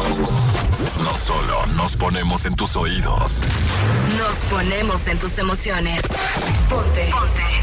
No solo nos ponemos en tus oídos, nos ponemos en tus emociones. Ponte.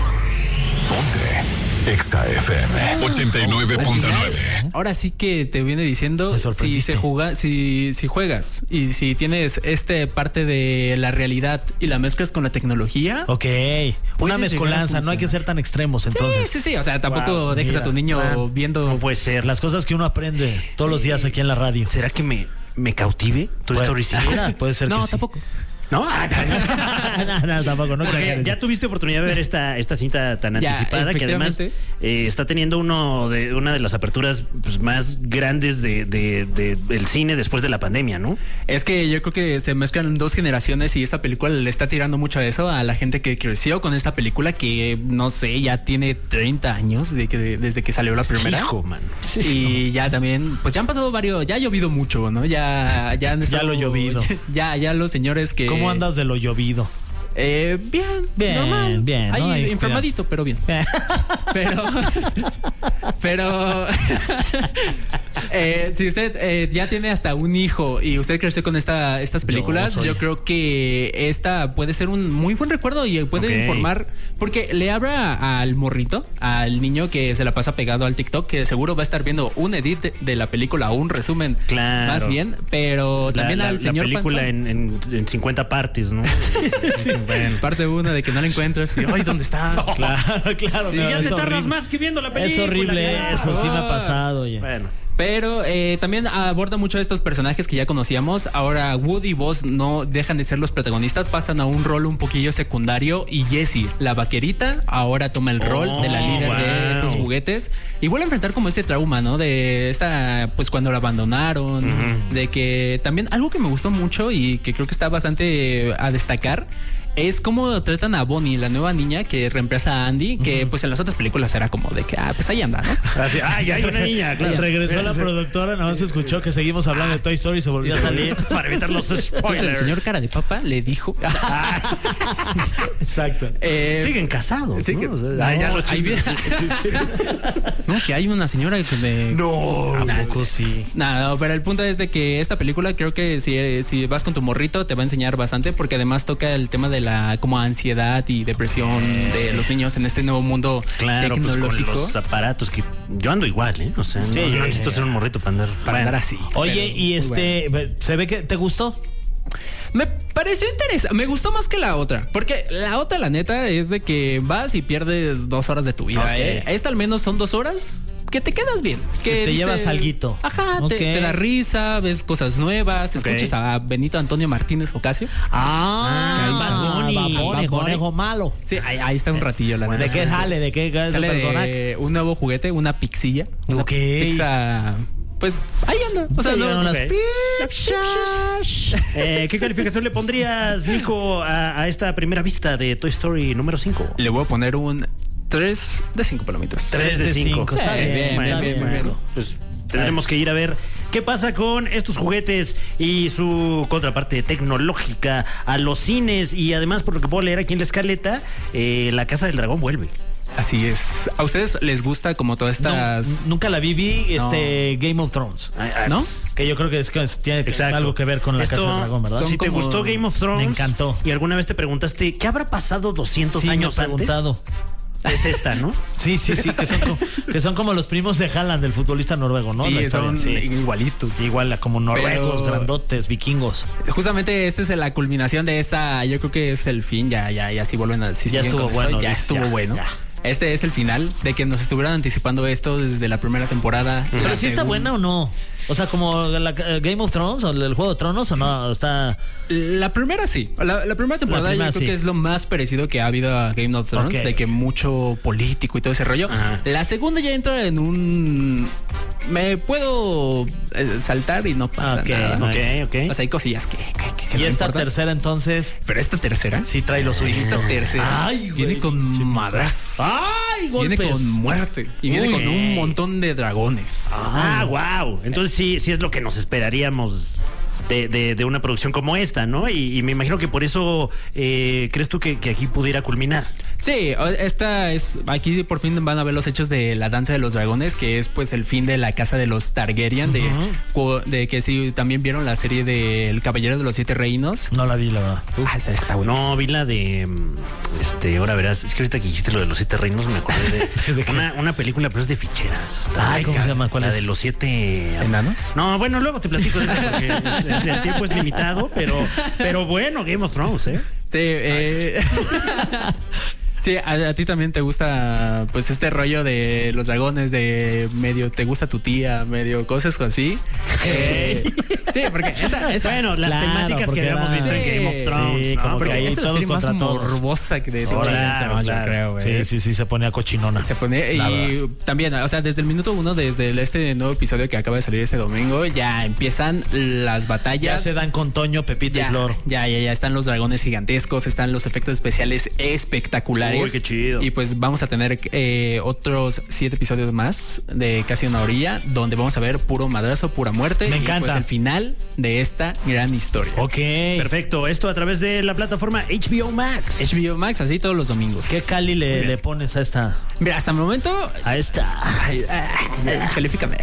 Exa FM 89.9. Ahora sí que te viene diciendo si juegas y si tienes parte de la realidad y la mezclas con la tecnología. Ok, una mezcolanza, no hay que ser tan extremos entonces. Sí, o sea, tampoco dejes a tu niño viendo. No puede ser, las cosas que uno aprende todos los días aquí en la radio. ¿Será que me cautive Toy Story 5? Puede ser que sí. No, tampoco. ¿No? No, tampoco, no. Porque ya tuviste oportunidad de ver esta cinta tan anticipada, que además está teniendo una de las aperturas pues, más grandes del cine después de la pandemia, ¿no? Es que yo creo que se mezclan dos generaciones y esta película le está tirando mucho a eso, a la gente que creció con esta película, que no sé, ya tiene 30 años desde que salió la primera. Hijo, man. Y ya también, pues ya han pasado ya ha llovido mucho, ¿no? Ya han estado, ya lo llovido. Ya los señores que... ¿Cómo andas de lo llovido? Bien, normal. Bien. Ahí ¿no? enfermadito, pero bien. Pero si usted ya tiene hasta un hijo y usted creció con estas películas, yo creo que esta puede ser un muy buen recuerdo y puede informar, porque le habla al morrito, al niño que se la pasa pegado al TikTok, que seguro va a estar viendo un edit de la película o un resumen, más bien, pero también al señor la película en 50 partes, ¿no? Sí. Bueno. Parte 1 de que no la encuentras y ay, ¿dónde está? No. Claro. Sí, ya te tardas más que viendo la película. Es horrible, eso sí me ha pasado ya. Bueno. Pero también aborda mucho de estos personajes que ya conocíamos. Ahora Woody y Buzz no dejan de ser los protagonistas, pasan a un rol un poquillo secundario, y Jessie, la vaquerita, ahora toma el rol de la líder de estos juguetes y vuelve a enfrentar como ese trauma, ¿no? De pues cuando la abandonaron, de que también algo que me gustó mucho y que creo que está bastante a destacar es cómo tratan a Bonnie, la nueva niña que reemplaza a Andy, que pues en las otras películas era como de que, pues ahí anda, ¿no? Así, ya hay una niña, claro. Regresó la productora, nada más escuchó que seguimos hablando de Toy Story y se volvió a salir. Para evitar los spoilers. Entonces el señor cara de papa le dijo. Exacto. Siguen casados, sí, ¿no? Ya lo No, que hay una señora que me... No, tampoco sí. No, pero el punto es de que esta película creo que si vas con tu morrito te va a enseñar bastante, porque además toca el tema de la como ansiedad y depresión de los niños en este nuevo mundo tecnológico. Pues con los aparatos que yo ando igual, ¿eh? O sea, no necesito ser un morrito para andar así. Oye, y se ve que te gustó. Me pareció interesante. Me gustó más que la otra. Porque la otra, la neta, es de que vas y pierdes 2 horas de tu vida. Esta al menos son 2 horas que te quedas bien. Que te llevas alguito. Ajá, te da risa, ves cosas nuevas, escuchas a Benito Antonio Martínez Ocasio. Baboni, conejo malo. Sí, ahí está un ratillo, la neta. ¿De qué sale? ¿De qué es el personaje? Un nuevo juguete, una pixilla. Una pizza. Pues ahí anda. O sea, las ¿qué calificación le pondrías, mijo, a esta primera vista de Toy Story número 5? Le voy a poner un 3 de 5 palomitas. 3 de 5. Está bien. Pues tendremos que ir a ver qué pasa con estos juguetes y su contraparte tecnológica a los cines. Y además, por lo que puedo leer aquí en la escaleta, La Casa del Dragón vuelve. Así es. ¿A ustedes les gusta como todas estas...? No, nunca la vi Game of Thrones. ¿No? Que yo creo que tiene algo que ver con La Casa del Dragón, ¿verdad? Si te gustó Game of Thrones... Me encantó. Y alguna vez te preguntaste, ¿qué habrá pasado 200 años antes? Es esta, ¿no? Sí, que son como los primos de Haaland, del futbolista noruego, ¿no? Sí, son igualitos. Igual, como noruegos, grandotes, vikingos. Justamente esta es la culminación de esa, yo creo que es el fin, ya si vuelven a... ya estuvo bueno. Ya estuvo bueno. Ya. Este es el final de que nos estuvieran anticipando esto desde la primera temporada. Pero sí está buena o no. O sea, como la Game of Thrones o el Juego de Tronos, o no está. La primera sí. La primera temporada yo creo que es lo más parecido que ha habido a Game of Thrones, de que mucho político y todo ese rollo. La segunda ya entra en un... Me puedo saltar y no pasa nada. Ok. O sea, hay cosillas que ¿Y no esta importan. Tercera entonces? Pero esta tercera sí trae lo suyo. Esta tercera viene con madras. ¡Ay, golpes! Viene con muerte. Y viene con un montón de dragones. Wow. Entonces sí es lo que nos esperaríamos de una producción como esta, ¿no? Y me imagino que por eso crees tú que aquí pudiera culminar. Sí, aquí por fin van a ver los hechos de la danza de los dragones, que es pues el fin de la casa de los Targaryen, de que sí, también vieron la serie de El Caballero de los Siete Reinos. No la vi, la verdad. Esa está buena. No, vi la de ahora verás, es que ahorita que dijiste lo de los 7 reinos me acordé de una película, pero es de ficheras. Ay, ¿cómo se llama? ¿Cuál la es? de los 7 ¿enanos? No, bueno, luego te platico de eso porque el tiempo es limitado, pero bueno, Game of Thrones, ¿eh? Sí, sí, a ti también te gusta pues este rollo de los dragones, de medio te gusta tu tía, medio cosas así. Sí, porque bueno, las temáticas que habíamos visto en Game of Thrones, sí, ¿no? como Porque que ahí esta es la todos serie más contra todos. morbosa que de Claro. yo creo, güey. Sí, se ponía cochinona. Se pone La y también, o sea, desde el minuto 1, desde este nuevo episodio que acaba de salir este domingo, ya empiezan las batallas. Ya se dan con Toño, Pepito y Flor. Ya están los dragones gigantescos, están los efectos especiales espectaculares. Uy, qué chido. Y pues vamos a tener otros 7 episodios más de casi una orilla, donde vamos a ver puro madrazo, pura muerte. Me y encanta. pues el final de esta gran historia. Ok. perfecto, esto a través de la plataforma HBO Max. HBO Max, así todos los domingos. ¿Qué Cali le pones a esta? Mira, hasta el momento A esta. califícame.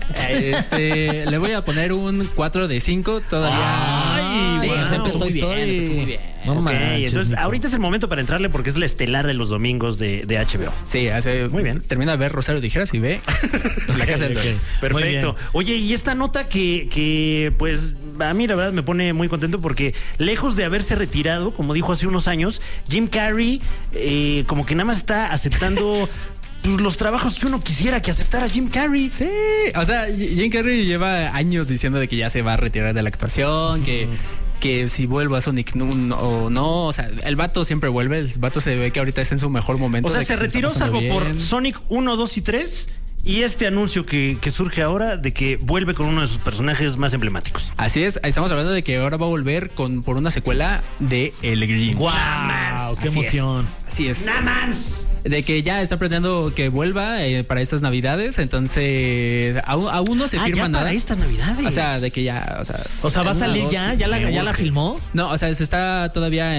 Le voy a poner un 4 de 5 todavía. Ay, sí, bueno, empezó muy bien, empezó muy bien. No Ok, manches, entonces mijo. ahorita es el momento para entrarle porque es la estelar de los domingos de HBO. Sí, Muy bien. Termina de ver Rosario Tijeras y ve La Casa del Dragón. Perfecto. Oye, y esta nota que pues a mí la verdad me pone muy contento porque lejos de haberse retirado, como dijo hace unos años, Jim Carrey como que nada más está aceptando los trabajos que uno quisiera que aceptara Jim Carrey. Sí, o sea, Jim Carrey lleva años diciendo de que ya se va a retirar de la actuación, que si vuelve a Sonic o no, o sea, el vato siempre vuelve, el vato se ve que ahorita está en su mejor momento. O sea, de que se la está retiró pasando salvo por bien. Sonic 1, 2 y 3 y este anuncio que surge ahora de que vuelve con uno de sus personajes más emblemáticos. Así es, estamos hablando de que ahora va a volver por una secuela de El Grinch. ¡Guau! ¡Qué Así emoción! Así es. ¡Namans! De que ya está planeando que vuelva para estas navidades, entonces aún no se firma ya nada. para estas navidades. O sea, de que ya, O sea, ¿va a una, salir dos, ya? ¿Ya la filmó? No, o sea, se está todavía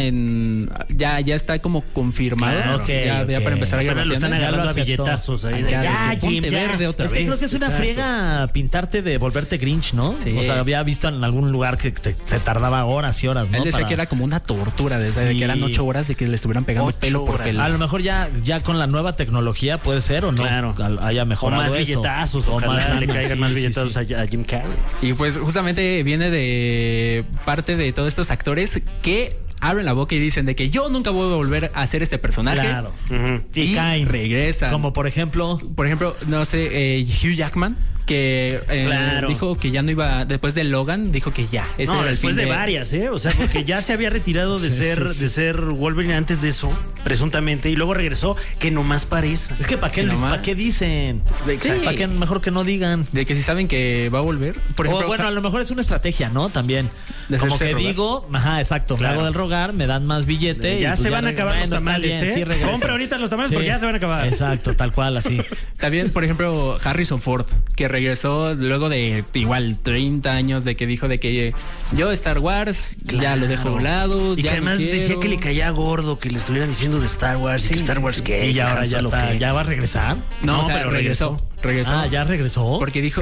ya está como confirmado. Claro, ok, ya ok. para empezar a Apenas lo están grabaciones. agarrando a aceptó. billetazos ahí. Ya, Jim, ponte verde otra Es que vez. creo que es una Exacto. friega pintarte de volverte Grinch, ¿no? Sí. O sea, había visto en algún lugar que se tardaba horas y horas, ¿no? Él decía Para- que era como una tortura, desde Sí. que eran 8 horas de que le estuvieran pegando 8 pelo por horas. pelo. A lo mejor ya con la nueva tecnología puede ser o no. Claro. Haya O mejorado más eso. billetazos, O ojalá más- le caigan sí, más sí, billetazos sí. a Jim Carrey. Y pues justamente viene de parte de todos estos actores que abren la boca y dicen de que yo nunca voy a volver a hacer este personaje. Claro. Ujú. Y caen. regresan. Como por ejemplo, Por ejemplo, no sé, Hugh Jackman, que Claro. dijo que ya no iba, después de Logan, dijo que ya. ese No, era el después fin de varias, ¿eh? O sea, porque ya se había retirado de ser Wolverine antes de eso, presuntamente, y luego regresó, que nomás para eso. es que ¿para qué, Que nomás- ¿para qué dicen? Exacto. ¿Para qué mejor que no digan? De que si saben que va a volver. Por ejemplo, O bueno, a lo mejor es una estrategia, ¿no? También. De Como hacerse que rogar. digo, ajá, exacto, Claro. me hago del rogar, me dan más billete. Ya y pues se van a acabar los bueno, está tamales, bien, ¿eh? sí, regreso. Compra ahorita los tamales porque ya se van a acabar. Exacto, tal cual, así. también, por ejemplo, Harrison Ford, que regresó luego de igual 30 años de que dijo de que yo Star Wars ya lo dejo a un lado. Y que ya no además decía quiero. que le caía gordo que le estuvieran diciendo de Star Wars y que Star Wars que Y ahora ya está, ¿ya va a regresar? No, No, o sea, pero regresó. Ah, ¿ya regresó? Porque dijo.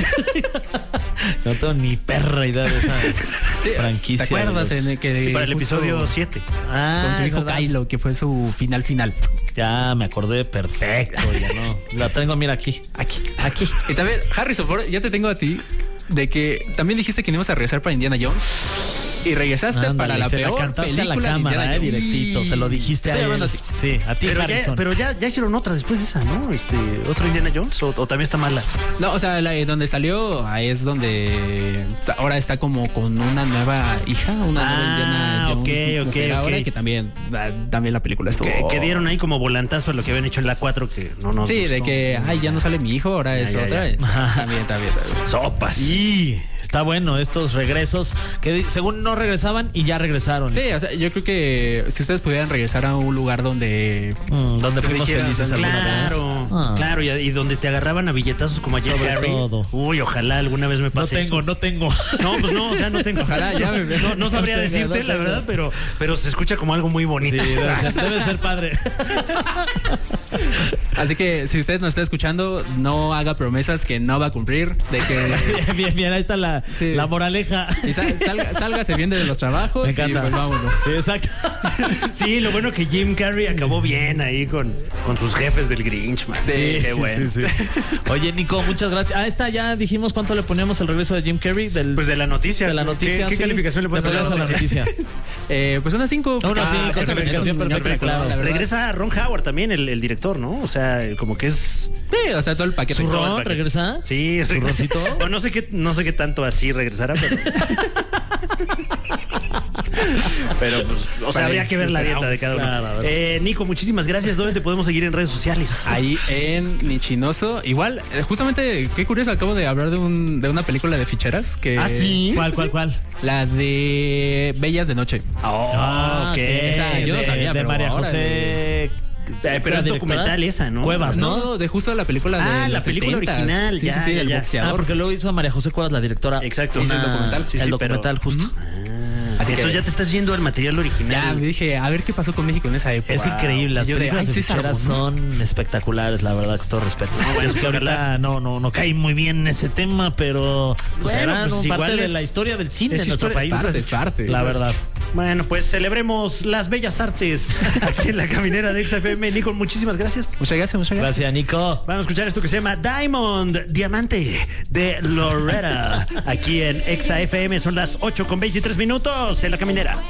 No tengo ni perra idea de esa Sí, franquicia. ¿Te acuerdas de los- en el que Sí, para el justo episodio 7. Ah, con su es hijo verdad. Kylo, que fue su final? Ya me acordé perfecto, ya no. La tengo, mira aquí. Aquí. Y también, Harrison Ford, ya te tengo a ti, de que también dijiste que no ibas a regresar para Indiana Jones. Y regresaste Ándale, para la se peor cantaste película a la de cámara, Indiana Jones. directito. Se lo dijiste Estoy a él. hablando a ti. Sí, a ti, Harrison. Pero ya hicieron otra después de esa, ¿no? ¿Otro Indiana Jones? ¿O también está mala? No, o sea, donde salió ahí es donde o sea, ahora está como con una nueva hija, una nueva Indiana Jones. ok, mujer ok. Ahora que también la película estuvo. Que dieron ahí como volantazo a lo que habían hecho en la 4 que no nos Sí, gustó. de que, ay, ya no sale mi hijo, ahora es ya, otra. ya. También. Sopas. Y Está bueno estos regresos que según no regresaban y ya regresaron. Sí, o sea, yo creo que si ustedes pudieran regresar a un lugar donde... Donde fuimos dijeras, felices alguna vez. Claro, y donde te agarraban a billetazos como a Jim Sobre Carrey. todo. Uy, ojalá alguna vez me pase eso. No tengo. No, pues no, o sea, no tengo. Ojalá, ya me- No sabría No tengo, decirte, no la tengo. verdad, pero se escucha como algo muy bonito. Sí, debe ser padre. Así que si usted nos está escuchando, no haga promesas que no va a cumplir, de que... Bien, ahí está la moraleja. y sálgase bien de los trabajos Me y encanta. pues vámonos. Sí, exacto. Sí, lo bueno que Jim Carrey acabó bien ahí con sus jefes del Grinch, man. Sí, qué bueno. Sí. Oye, Nico, muchas gracias. Ya dijimos cuánto le poníamos el regreso de Jim Carrey. Pues de la noticia. De la noticia. ¿Qué sí. calificación le pones a la pones noticia? Pues una 5. Una cinco, calificación perfecta, claro. La verdad. Regresa Ron Howard también, el director, ¿no? O sea, como que es... Sí, o sea, todo el paquete. ¿Su todo el Ron paquete. regresa? Sí, ¿Su roncito? Bueno, no sé qué tanto así regresará, pero... Pero, pues, o sea, habría que ver la dieta de cada uno. Claro. Nico, muchísimas gracias. ¿Dónde te podemos seguir en redes sociales? Ahí en Nichinoso. Igual, justamente, qué curioso, acabo de hablar de una película de ficheras que... ¿Ah, sí? ¿Cuál? La de Bellas de Noche. Oh, ok. Esa, yo no sabía, de pero María ahora José. Pero es documental esa, ¿no? Cuevas, ¿no? No, de justo la película de Ah, la los película 70s. original, Sí, ya, sí, el ya. boxeador. Porque luego hizo a María José Cuevas, la directora. Exacto. Hizo el documental, sí, el sí, documental, pero- justo. Así que- Entonces ya te estás yendo al material Ya original. dije, a ver qué pasó con México en esa época. Es increíble, las Y yo de, películas ay, de César ficheras Bono. son espectaculares, la verdad, con todo respeto. bueno, Es que ojalá. ahorita no cae muy bien en ese tema, pero pues, Bueno, serán pues, parte igual de es- la historia del cine es de nuestro historia- país. Es parte. La verdad. Bueno, pues celebremos las bellas artes aquí en la caminera de XFM. Nico, muchísimas gracias. Muchas gracias. Gracias, Nico. Vamos a escuchar esto que se llama Diamond, Diamante de Loretta. Aquí en XFM son las 8:23 en la caminera.